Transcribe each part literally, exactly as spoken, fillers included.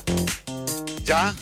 ¿Ya?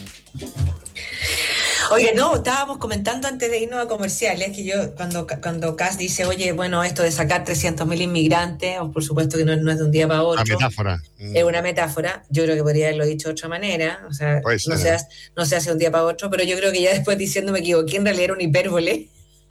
Oye, no, estábamos comentando antes de irnos a comerciales que yo, cuando, cuando Kass dice, oye, bueno, esto de sacar trescientos mil inmigrantes, por supuesto que no, no es de un día para La otro, metáfora. es Mm, una metáfora, yo creo que podría haberlo dicho de otra manera, o sea, puede no ser, se, ¿eh? hace, no se hace de un día para otro, pero yo creo que ya después diciendo me equivoqué, en realidad era una hipérbole.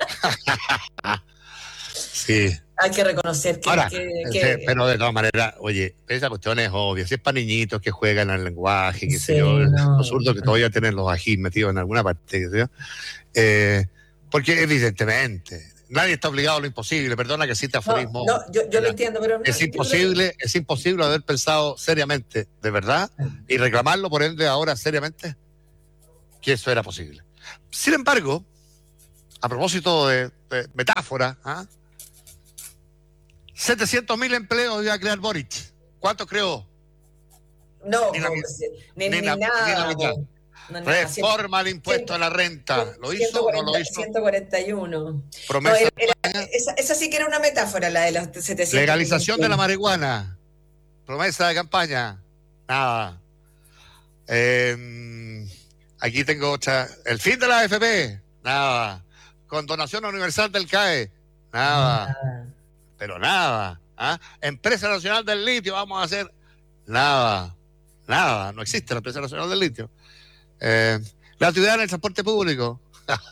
Sí. Hay que reconocer que, Ahora, que, sí, que pero de todas maneras, oye, esa cuestión es obvia. Si es para niñitos que juegan al lenguaje, qué sé yo, sí, los no, zurdos que todavía tienen los ajís metidos en alguna parte, qué sé yo. Eh, porque evidentemente, nadie está obligado a lo imposible. Perdona que cite no, aforismo. no, yo, yo lo entiendo, pero no, Es yo creo imposible, es imposible haber pensado seriamente, de verdad, y reclamarlo por ende ahora seriamente, que eso era posible. Sin embargo, a propósito de, de metáfora, ¿ah? setecientos mil empleos iba a crear Boric. ¿Cuántos creó? no, Ni la, ni, ni ni la, ni la nada, mitad. po. No, nada, Reforma al impuesto ciento, a la renta. ¿Lo hizo o no lo hizo? ciento cuarenta y uno. No, Promesa era, de era- campaña. esa, esa sí que era una metáfora, la de los setecientos mil Legalización de la empleos. marihuana. Promesa de campaña. Nada. Eh, aquí tengo otra. El fin de la A F P. Nada. Condonación universal del C A E. Nada. Nada. Pero nada. ¿Ah? Empresa Nacional del Litio. Vamos a hacer nada. Nada. No existe la Empresa Nacional del Litio. Eh, la actividad en el transporte público.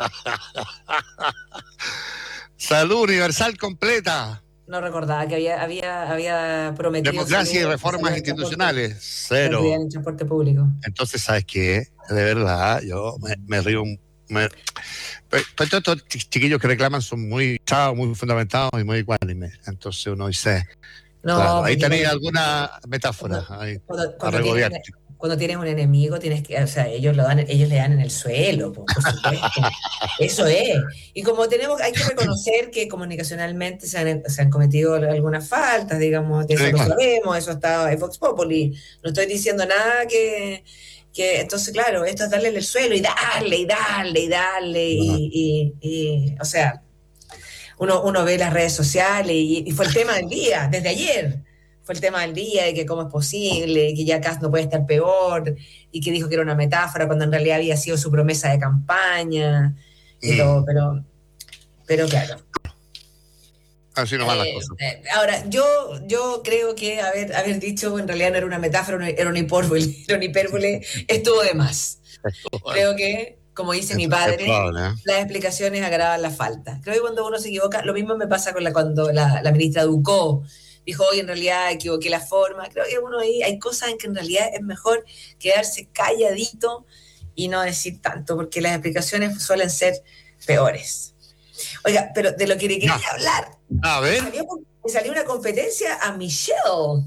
Salud universal completa. No recordaba que había, había, había prometido Democracia y salud, salud reformas en transporte, institucionales. gratuidad en Cero. el transporte público. Entonces, ¿sabes qué? De verdad, yo me, me río. Me, pero todos estos chiquillos que reclaman son muy chavos, muy fundamentados y muy ecuánimes. Entonces uno dice, No, claro, ahí porque tenía cuando, alguna cuando, metáfora ahí cuando, para cuando tienes un, regodearte. cuando tienes un enemigo, tienes que, o sea, ellos lo dan, ellos le dan en el suelo, po, por supuesto. Eso es. Y como tenemos, hay que reconocer que comunicacionalmente se han, se han cometido algunas faltas, digamos, de eso Sí, lo claro. sabemos, eso está en Vox Populi. No estoy diciendo nada que, que entonces, claro, esto es darle en el suelo y darle, y darle, y darle, No, y, y, y o sea, uno, uno ve las redes sociales y, y fue el tema del día, desde ayer. Fue el tema del día de que cómo es posible, que ya Kast no puede estar peor, y que dijo que era una metáfora cuando en realidad había sido su promesa de campaña y todo, mm, pero, pero claro. así no van las Eh, cosas. eh, ahora, yo, yo creo que haber, haber dicho en realidad no era una metáfora, era una hipérbole, era una hipérbole, estuvo de más. Bueno, Creo que, como dice es, mi es padre, probable, ¿eh? las explicaciones agravan la falta. Creo que cuando uno se equivoca, lo mismo me pasa con la, cuando la, la ministra Ducó dijo, oye, en realidad equivoqué la forma. Creo que uno ahí, hay cosas en que en realidad es mejor quedarse calladito y no decir tanto, porque las explicaciones suelen ser peores. Oiga, pero de lo que le Ya. quería hablar, A me ver. salió, me salió una competencia a Michelle.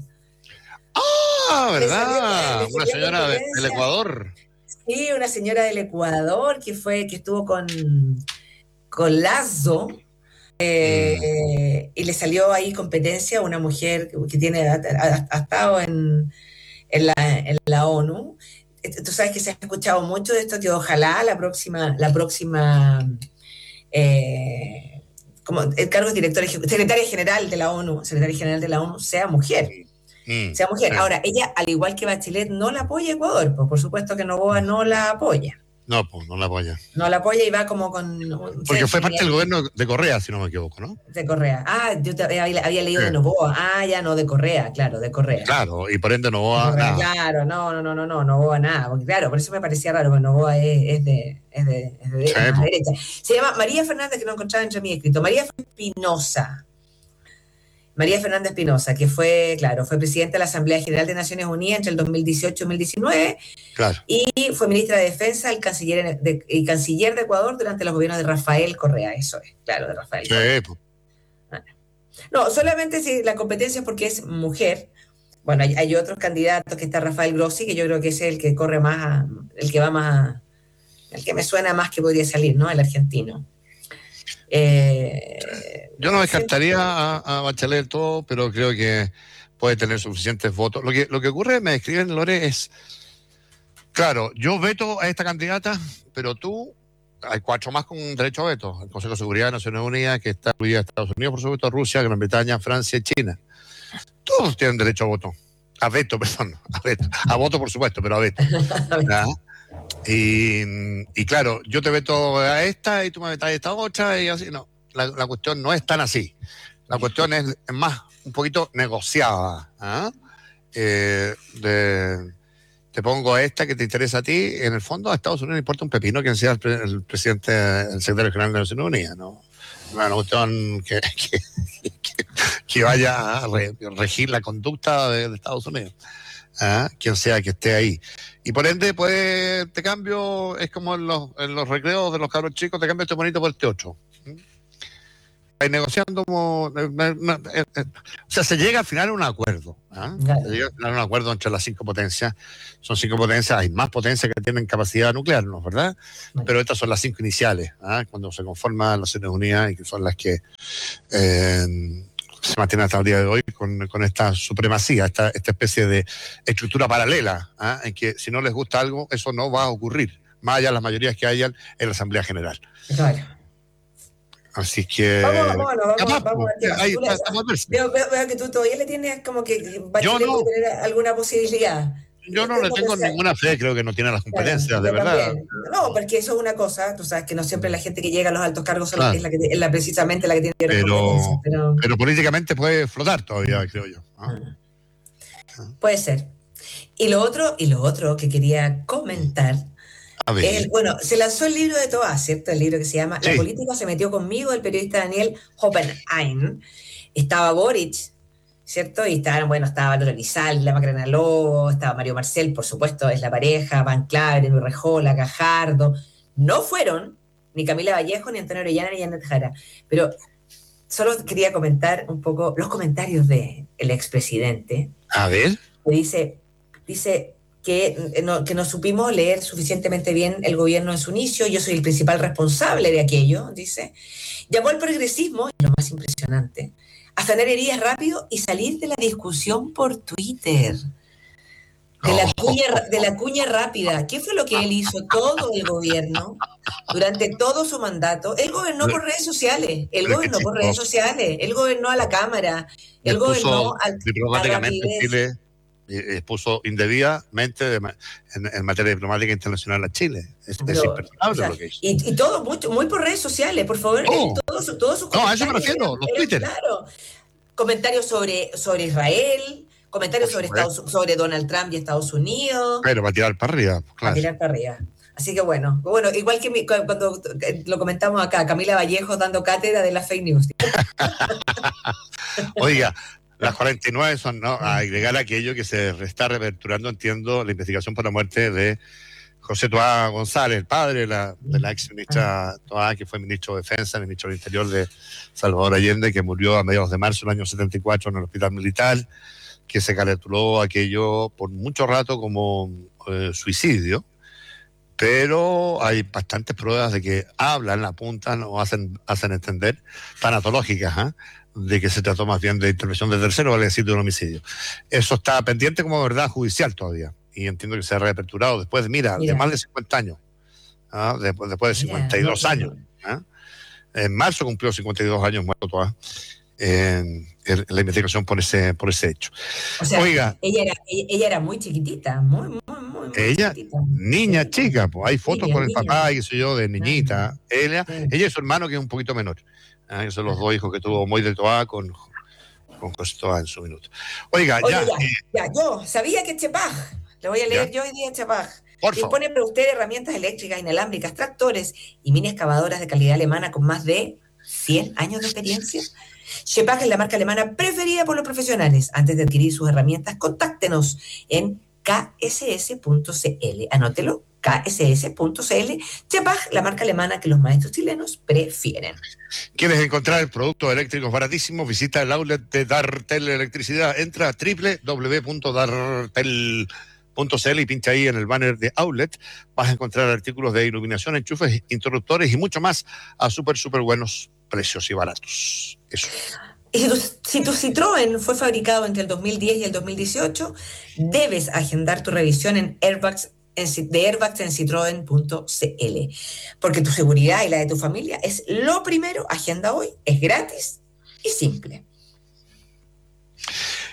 Ah, Le salió, ¿verdad? le Una salió señora de- del competencia. Ecuador. Sí, una señora del Ecuador que fue, que estuvo con, con Lazo, Mm, eh, y le salió ahí competencia a una mujer que tiene, ha, ha- ha estado en, en la, en la ONU. Eh, Tú sabes que se ha escuchado mucho de esto, que ojalá la próxima, la próxima eh, como el cargo de directora, ejecu- secretaria general de la ONU, secretaria general de la ONU, sea mujer. mm, Sea mujer. sí. Ahora, ella, al igual que Bachelet, no la apoya Ecuador, pues por supuesto que Noboa no la apoya. No, pues no la apoya. No la apoya y va como con un Porque fue parte del sensibilidad gobierno de Correa, si no me equivoco, ¿no? de Correa. Ah, yo te había, había leído de Sí. Noboa. Ah, ya no, de Correa, claro, de Correa. Claro, y por ende no De va Correa, nada. claro, no, no, no, no, no, Noboa nada. Porque claro, por eso me parecía raro, porque Noboa es, es de, es de, es de, Sí, es más pues. derecha. Se llama María Fernández, que no encontraba entre mi escrito. María Espinosa. María Fernández Espinosa, que fue, claro, fue presidenta de la Asamblea General de Naciones Unidas entre el dos mil dieciocho y dos mil diecinueve Claro. y fue ministra de Defensa el canciller de, y canciller de Ecuador durante los gobiernos de Rafael Correa. Eso es, claro, de Rafael Sí, Correa. pues. No, solamente si la competencia es porque es mujer. Bueno, hay, hay otros candidatos, que está Rafael Grossi, que yo creo que es el que corre más, a, el que va más, a, el que me suena más que podría salir, ¿no? El argentino. Eh, Yo no sí, descartaría a, a Bachelet todo, pero creo que puede tener suficientes votos. Lo que, lo que ocurre, me escriben, Lore, es, claro, yo veto a esta candidata, pero tú, hay cuatro más con derecho a veto. El Consejo de Seguridad de Naciones Unidas, que está incluida Estados Unidos, por supuesto, Rusia, Gran Bretaña, Francia y China. Todos tienen derecho a voto. a veto, perdón, a veto, a voto por supuesto, pero a veto. ¿Ah? Y, y claro, yo te veto a esta y tú me vetas a esta otra y así, no. La, la cuestión no es tan así. La cuestión es, es más, un poquito negociada. ¿Ah? Eh, de, te pongo esta que te interesa a ti. En el fondo a Estados Unidos le importa un pepino quien sea el, pre, el presidente, el secretario general de Naciones Unidas, ¿no? Una cuestión que, que, que, que vaya a re, regir la conducta de, de Estados Unidos. ¿Ah? Quien sea que esté ahí. Y por ende, pues, te cambio, es como en los, en los recreos de los cabros chicos, te cambio este bonito por este otro. ¿Mm? Negociando como, eh, eh, eh, o sea, se llega al final a un acuerdo. ¿Ah? Se llega al final a un acuerdo entre las cinco potencias. Son cinco potencias, hay más potencias que tienen capacidad nuclear, ¿no? ¿Verdad? Bueno. Pero estas son las cinco iniciales, ¿ah? Cuando se conforman las Naciones Unidas y que son las que eh, se mantiene hasta el día de hoy con, con esta supremacía, esta, esta especie de estructura paralela, ¿eh? En que si no les gusta algo, eso no va a ocurrir, más allá de las mayorías que hayan en la Asamblea General. Claro. Así que... Vamos, vamos, vamos, capaz, vamos a ver. ahí, Tú está, le, veo, veo, veo que tú todavía le tienes como que Bachelet no. puede tener alguna posibilidad. Yo no le tengo ninguna fe, creo que no tiene las competencias, claro, de verdad. También. No, porque eso es una cosa, tú sabes que no siempre la gente que llega a los altos cargos claro. es, la que, es la precisamente la que tiene pero, competencias. Pero... pero políticamente puede flotar todavía, creo yo. ¿Ah? Puede ser. Y lo otro, y lo otro que quería comentar, a ver. es, bueno, se lanzó el libro de Toás, ¿cierto? El libro que se llama sí. La política se metió conmigo, el periodista Daniel Hoppenheim. Estaba Boric, ¿cierto? Y estaban, bueno, estaba Lola Lizal, la Macarena Lobo, estaba Mario Marcel, por supuesto, es la pareja, Van Claver, Urrejola, Gajardo. No fueron ni Camila Vallejo, ni Antonio Orellana, ni Janet Jara. Pero solo quería comentar un poco los comentarios del expresidente. A ver. Que dice, dice que no, que no supimos leer suficientemente bien el gobierno en su inicio, yo soy el principal responsable de aquello, dice. Llamó al progresismo, y lo más impresionante, a sanar heridas rápido y salir de la discusión por Twitter. De la, cuña, de la cuña rápida. ¿Qué fue lo que él hizo todo el gobierno durante todo su mandato? Él gobernó por redes sociales, él gobernó por redes sociales, él gobernó a la Cámara, él gobernó al, diplomáticamente a Chile, expuso indebidamente de, en, en materia diplomática internacional a Chile. Es, Pero, es imperdonable, o sea, lo que hizo. Y, y todo mucho, muy por redes sociales, por favor. Oh. Todos, todos sus no, a eso me refiero, los Twitter. Claro. Comentarios sobre, sobre Israel, comentarios sobre, Estados, sobre Donald Trump y Estados Unidos. Pero para tirar para arriba, claro. Para tirar para arriba. Así que bueno, bueno, igual que mi, cuando lo comentamos acá, Camila Vallejo dando cátedra de la fake news. Oiga, las cuarenta y nueve son, ¿no? A agregar aquello que se está reaperturando, entiendo, la investigación por la muerte de José Toá González, el padre de la, de la ex ministra Toá, que fue ministro de Defensa, ministro del Interior de Salvador Allende, que murió a mediados de marzo del año setenta y cuatro en el hospital militar, que se calculó aquello por mucho rato como eh, suicidio, pero hay bastantes pruebas de que hablan, apuntan o hacen, hacen entender, tanatológicas, ¿eh? de que se trató más bien de intervención de tercero, vale decir, de un homicidio. Eso está pendiente como verdad judicial todavía, y entiendo que se ha reaperturado después de, mira, mira. de más de cincuenta años, ¿ah? después, después de cincuenta y dos mira, años. ¿Ah? En marzo cumplió cincuenta y dos años muerto Toá. En, en la investigación por ese por ese hecho. O sea, Oiga, ella era, ella, ella era muy chiquitita, muy, muy, muy, muy ella, chiquitita. Niña sí. chica, pues hay fotos sí, con el niña. papá y qué sé yo, de niñita. Ah, ella, sí. ella y su hermano, que es un poquito menor. ¿Ah? Esos son los dos hijos que tuvo Moy de Toá con, con José Toá en su minuto. Oiga, Oye, ya, ya, eh, ya, yo sabía que Chepaj, le voy a leer ya. yo hoy día Chepaj, dispone para usted herramientas eléctricas inalámbricas, tractores y mini excavadoras de calidad alemana con más de cien años de experiencia. Chepaj es la marca alemana preferida por los profesionales. Antes de adquirir sus herramientas, contáctenos en k s s punto c l. Anótelo, k s s punto c l. Chepaj, la marca alemana que los maestros chilenos prefieren. ¿Quieres encontrar productos eléctricos baratísimos? Visita el outlet de Dartel Electricidad. Entra a doble u doble u doble u punto dartel punto c l y pincha ahí en el banner de outlet. Vas a encontrar artículos de iluminación, enchufes, interruptores y mucho más a súper, súper buenos precios y baratos. Eso. Y si tu, si tu Citroën fue fabricado entre el dos mil diez y el dos mil dieciocho, debes agendar tu revisión en Airbags, en, de Airbags en citroen punto c l. Porque tu seguridad y la de tu familia es lo primero. Agenda hoy, es gratis y simple.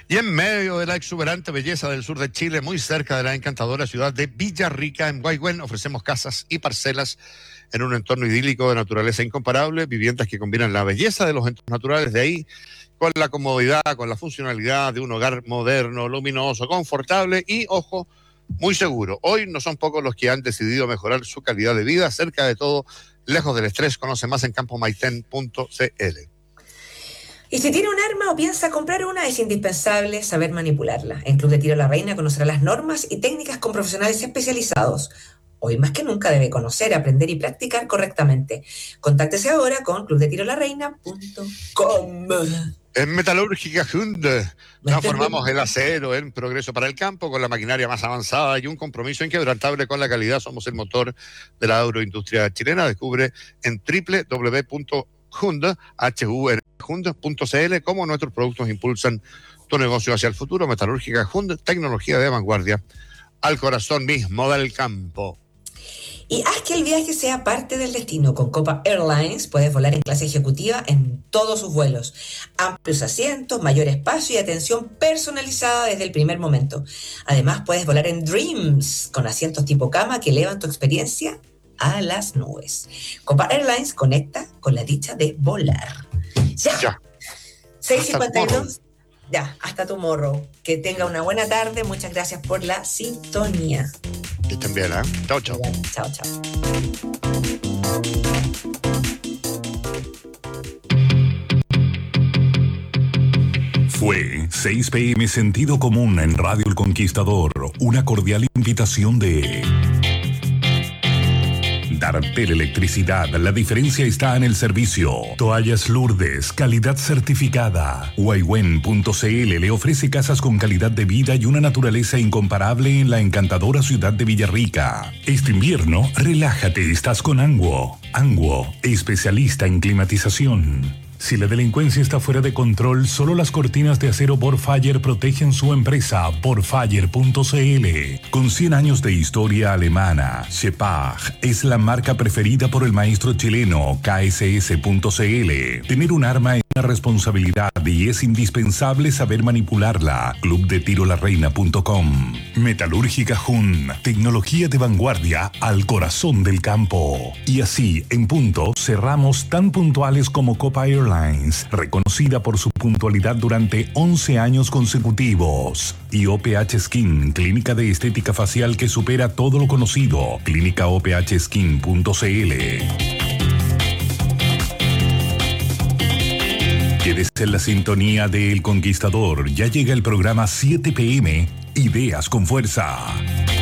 Y en medio de la exuberante belleza del sur de Chile, muy cerca de la encantadora ciudad de Villarrica, en Guaygüen, ofrecemos casas y parcelas en un entorno idílico de naturaleza incomparable, viviendas que combinan la belleza de los entornos naturales de ahí con la comodidad, con la funcionalidad de un hogar moderno, luminoso, confortable y, ojo, muy seguro. Hoy no son pocos los que han decidido mejorar su calidad de vida, cerca de todo, lejos del estrés. Conoce más en campo maiten punto c l. Y si tiene un arma o piensa comprar una, es indispensable saber manipularla. En Club de Tiro La Reina conocerá las normas y técnicas con profesionales especializados. Hoy más que nunca debe conocer, aprender y practicar correctamente. Contáctese ahora con club de tiro la reina punto com. En Metalúrgica Hyundai transformamos el acero en progreso para el campo con la maquinaria más avanzada y un compromiso inquebrantable con la calidad. Somos el motor de la agroindustria chilena. Descubre en doble u doble u doble u punto hyundai punto c l cómo nuestros productos impulsan tu negocio hacia el futuro. Metalúrgica Hyundai, tecnología de vanguardia al corazón mismo del campo. Y haz que el viaje sea parte del destino. Con Copa Airlines puedes volar en clase ejecutiva en todos sus vuelos. Amplios asientos, mayor espacio y atención personalizada desde el primer momento. Además, puedes volar en Dreams, con asientos tipo cama que elevan tu experiencia a las nubes. Copa Airlines conecta con la dicha de volar. Ya. Ya. seis cincuenta y dos. Ya, hasta tomorrow. Que tenga una buena tarde. Muchas gracias por la sintonía. Que estén bien, ¿eh? Chao, chao. Chao, chao. Fue seis pe eme Sentido Común en Radio El Conquistador. Una cordial invitación de Dartel Electricidad. La diferencia está en el servicio. Toallas Lourdes, calidad certificada. Guaygüen punto c l le ofrece casas con calidad de vida y una naturaleza incomparable en la encantadora ciudad de Villarrica. Este invierno, relájate, estás con Anguo. Anguo, especialista en climatización. Si la delincuencia está fuera de control, solo las cortinas de acero Borfire protegen su empresa. Borfire punto c l. Con cien años de historia alemana, Sepag es la marca preferida por el maestro chileno. K S S punto c l. Tener un arma es una responsabilidad y es indispensable saber manipularla. club de tiro la reina punto com. Metalúrgica Jun. Tecnología de vanguardia al corazón del campo. Y así, en punto, cerramos tan puntuales como Copa Airlines, reconocida por su puntualidad durante once años consecutivos. Y O P H Skin, clínica de estética facial que supera todo lo conocido. clínica o p h skin punto c l. Quédese en la sintonía de El Conquistador. Ya llega el programa siete pe eme, Ideas con Fuerza.